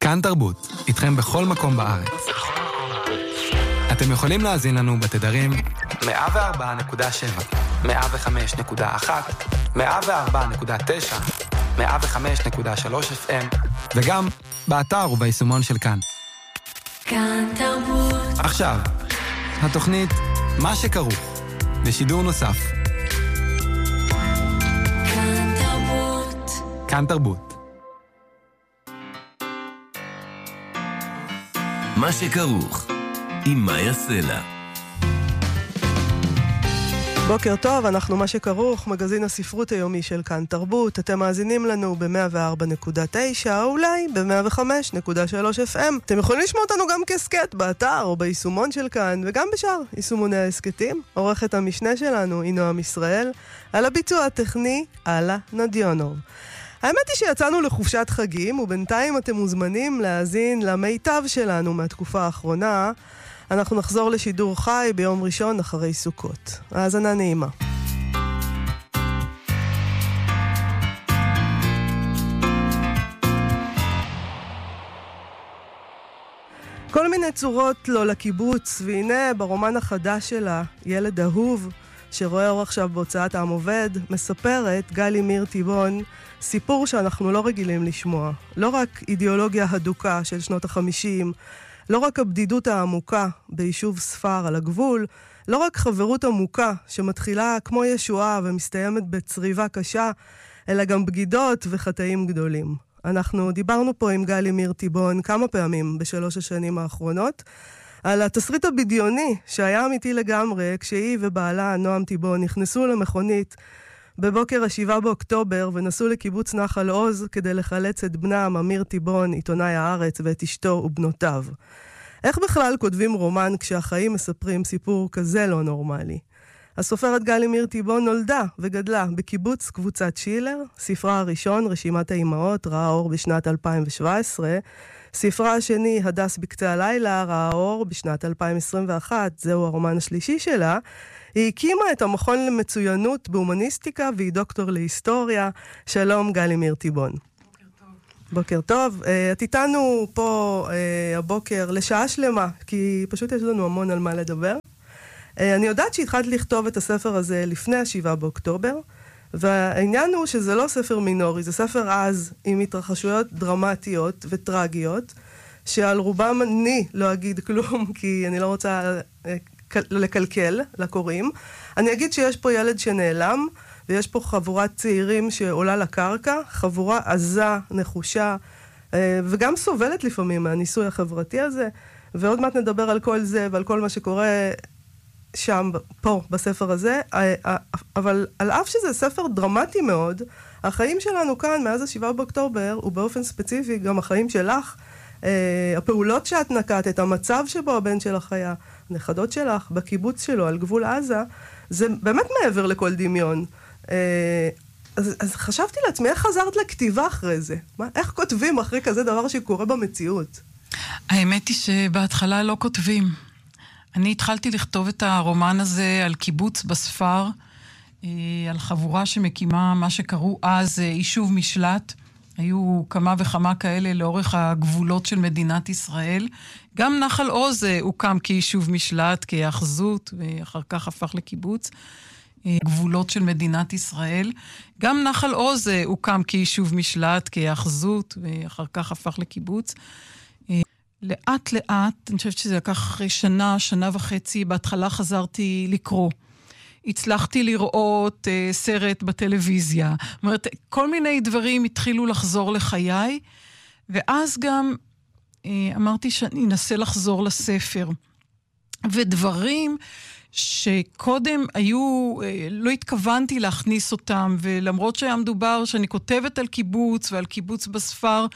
כאן תרבות, איתכם בכל מקום בארץ. אתם יכולים להאזין לנו בתדרים 104.7, 105.1, 104.9, 105.3 FM, וגם באתר וביישומון של כאן. כאן תרבות. עכשיו, התוכנית מה שכרוך, בשידור נוסף. כאן תרבות. כאן תרבות. מה שכרוך, עם מאיה סלע. בוקר טוב, אנחנו מה שכרוך, מגזין הספרות היומי של כאן תרבות. אתם מאזינים לנו ב-104.9 או אולי ב-105.3 FM. אתם יכולים לשמוע אותנו גם כסקט באתר או ביישומון של כאן, וגם בשאר יישומוני העסקטים. עורכת המשנה שלנו היא נועם ישראל, על הביצוע הטכני אלה נדיונוב. האמת היא שיצאנו לחופשת חגים, ובינתיים אתם מוזמנים להאזין למיטב שלנו מהתקופה האחרונה. אנחנו נחזור לשידור חי ביום ראשון אחרי סוכות. האזנה נעימה. כל מיני צורות לו לקיבוץ, והנה ברומן החדש שלה, ילד אהוב, שרואה אור עכשיו בהוצאת העם עובד, מספרת גלי מיר טיבון סיפור שאנחנו לא רגילים לשמוע. לא רק אידיאולוגיה הדוקה של שנות ה-50, לא רק הבדידות העמוקה ביישוב ספר על הגבול, לא רק חברות עמוקה שמתחילה כמו ישועה ומסתיימת בצריבה קשה, אלא גם בגידות וחטאים גדולים. אנחנו דיברנו פה עם גלי מיר טיבון כמה פעמים בשלוש השנים האחרונות, על התסריט הבדיוני שהיה אמיתי לגמרי כשהיא ובעלה נועם טיבון נכנסו למכונית בבוקר ה-7 באוקטובר ונסעו לקיבוץ נחל עוז כדי לחלץ את בנם אמיר טיבון, עיתונאי הארץ, ואת אשתו ובנותיו. איך בכלל כותבים רומן כשהחיים מספרים סיפור כזה לא נורמלי? הסופרת גלי מיר טיבון נולדה וגדלה בקיבוץ קבוצת שילר. ספרה הראשון, רשימת האימהות, ראה אור בשנת 2017. ספרה השני, הדס בקצה הלילה, ראה אור בשנת 2021. זהו הרומן השלישי שלה. היא הקימה את המכון למצוינות בהומניסטיקה, והיא דוקטור להיסטוריה. שלום גלי מיר טיבון. בוקר טוב. את איתנו פה הבוקר לשעה שלמה, כי פשוט יש לנו המון על מה לדבר. אני יודעת שהתחלת לכתוב את הספר הזה לפני ה-7 באוקטובר, והעניין הוא שזה לא ספר מינורי, זה ספר עז עם התרחשויות דרמטיות וטרגיות, שעל רובם אני לא אגיד כלום, כי אני לא רוצה לקלקל לקוראים. אני אגיד שיש פה ילד שנעלם, ויש פה חבורת צעירים שעולה לקרקע, חבורה עזה, נחושה, וגם סובלת לפעמים מהניסוי החברתי הזה, ועוד מעט נדבר על כל זה ועל כל מה שקורה שם, פה, בספר הזה, אבל על אף שזה ספר דרמטי מאוד, החיים שלנו כאן, מאז ה-7 באוקטובר, ובאופן ספציפי גם החיים שלך, הפעולות שאת נקטת, המצב שבו הבן שלך היה, הנכדות שלך, בקיבוץ שלו, על גבול עזה, זה באמת מעבר לכל דמיון. אז חשבתי לעצמי, איך חזרת לכתיבה אחרי זה? איך כותבים אחרי כזה דבר שקורה במציאות? האמת היא שבהתחלה לא כותבים. אני התחלתי לכתוב את הרומן הזה על קיבוץ בספר, על חבורה שמקימה מה שקראו אז יישוב משלט. היו כמה וכמה כאלה לאורך הגבולות של מדינת ישראל. גם נחל עוז הוקם כיישוב משלט, כאחזות, ואחר כך הפך לקיבוץ. גבולות של מדינת ישראל. גם נחל עוז הוקם כיישוב משלט, כאחזות, ואחר כך הפך לקיבוץ. לאט לאט, אני חושבת שזה לקח אחרי שנה וחצי, בהתחלה חזרתי לקרוא. הצלחתי לראות סרט בטלוויזיה. זאת אומרת, כל מיני דברים התחילו לחזור לחיי, ואז גם אמרתי שאני אנסה לחזור לספר. ודברים שקודם לא התכוונתי להכניס אותם, ולמרות שהיה מדובר שאני כותבת על קיבוץ ועל קיבוץ בספר,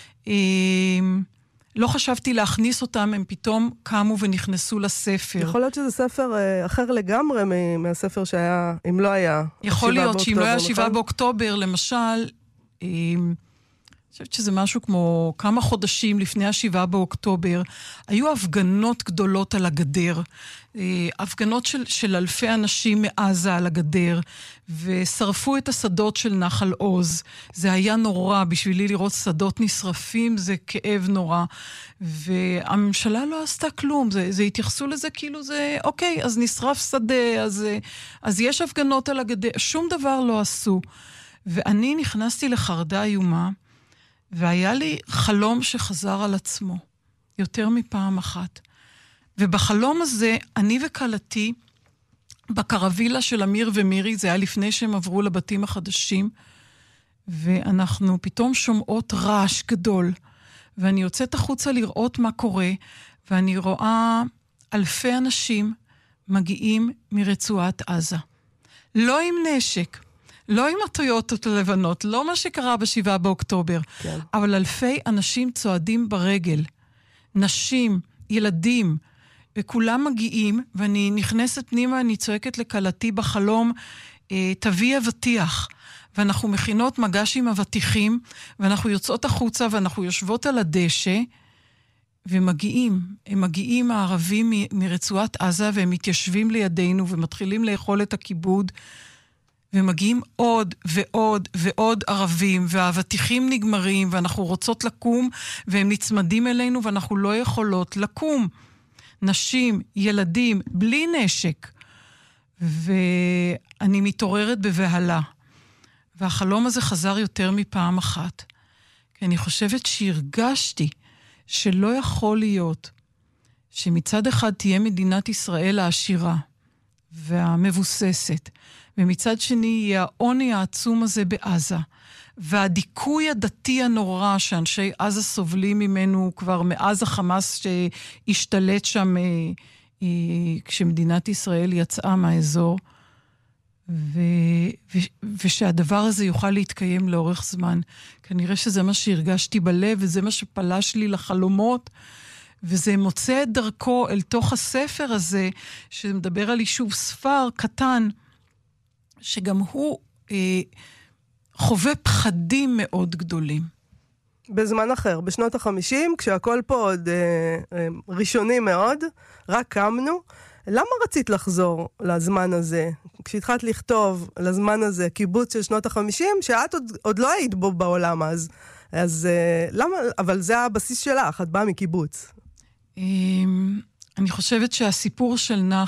לא חשבתי להכניס אותם, הם פתאום קמו ונכנסו לספר. יכול להיות שזה ספר אחר לגמרי מהספר שהיה, אם לא היה. יכול להיות שאם לא היה 7 באוקטובר, למשל, חושבת שזה משהו כמו כמה חודשים לפני 7 באוקטובר, היו הפגנות גדולות על הגדר, הפגנות של אלפי אנשים מעזה על הגדר, ושרפו את השדות של נחל עוז. זה היה נורא, בשבילי לראות שדות נשרפים, זה כאב נורא. והממשלה לא עשתה כלום, זה התייחסו לזה כאילו זה, אוקיי, אז נשרף שדה, אז יש הפגנות על הגדר, שום דבר לא עשו. ואני נכנסתי לחרדה איומה, והיה לי חלום שחזר על עצמו, יותר מפעם אחת. ובחלום הזה, אני וקלתי, בקרווילה של אמיר ומירי, זה היה לפני שהם עברו לבתים החדשים, ואנחנו פתאום שומעות רעש גדול, ואני יוצאת החוצה לראות מה קורה, ואני רואה אלפי אנשים מגיעים מרצועת עזה. לא עם נשק, לא עם הטויוטות הלבנות, לא מה שקרה ב7 באוקטובר, כן. אבל אלפי אנשים צועדים ברגל, נשים, ילדים, וכולם מגיעים, ואני נכנסת פנימה, אני צועקת לקלתי בחלום, תביא אבטיח, ואנחנו מכינות מגש עם אבטיחים, ואנחנו יוצאות החוצה, ואנחנו יושבות על הדשא, ומגיעים, הם מגיעים הערבים מרצועת עזה, והם מתיישבים לידינו, ומתחילים לאכול את הכיבוד, ומגיעים עוד ועוד ועוד ערבים, והאבטיחים נגמרים, ואנחנו רוצות לקום, והם נצמדים אלינו, ואנחנו לא יכולות לקום. נשים, ילדים, בלי נשק. ואני מתעוררת בבהלה. והחלום הזה חזר יותר מפעם אחת. כי אני חושבת שהרגשתי שלא יכול להיות שמצד אחד תהיה מדינת ישראל העשירה והמבוססת, ומצד שני יהיה העוני העצום הזה בעזה, והדיכוי הדתי הנורא שאנשי עזה סובלים ממנו כבר מאז החמאס שהשתלט שם כשמדינת ישראל יצאה מהאזור, ושהדבר הזה יוכל להתקיים לאורך זמן. כנראה שזה מה שהרגשתי בלב, וזה מה שפלש לי לחלומות, וזה מוצא את דרכו אל תוך הספר הזה, שמדבר על יישוב ספר קטן, שגם הוא חווה פחדים מאוד גדולים. בזמן אחר, בשנות ה-50, כשהכל פה עוד ראשוני מאוד, רק קמנו, למה רצית לחזור לזמן הזה? כשהתחלת לכתוב לזמן הזה, קיבוץ של שנות ה-50, שאת עוד לא היית בו בעולם אז למה? אבל זה הבסיס שלך, את באה מקיבוץ. אני חושבת שהסיפור של נח